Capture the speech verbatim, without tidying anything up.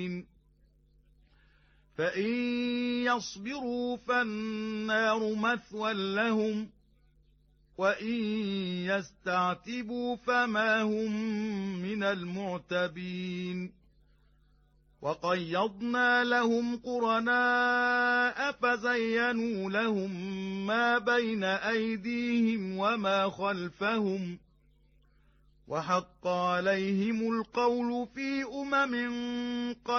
فإن يصبروا فالنار مثوى لهم وإن يستعتبوا فما هم من المعتبين وقيضنا لهم قرناء فزينوا لهم ما بين أيديهم وما خلفهم وحق عليهم القول في أمم قد